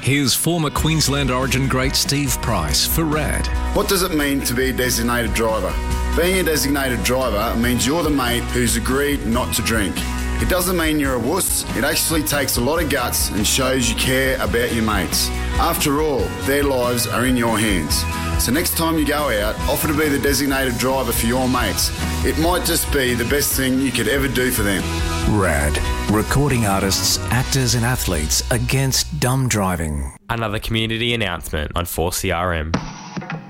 Here's former Queensland Origin great Steve Price for RAD. What does it mean to be a designated driver? Being a designated driver means you're the mate who's agreed not to drink. It doesn't mean you're a wuss. It actually takes a lot of guts and shows you care about your mates. After all, their lives are in your hands. So next time you go out, offer to be the designated driver for your mates. It might just be the best thing you could ever do for them. RAD. Recording artists, actors and athletes against dumb driving. Another community announcement on 4CRM.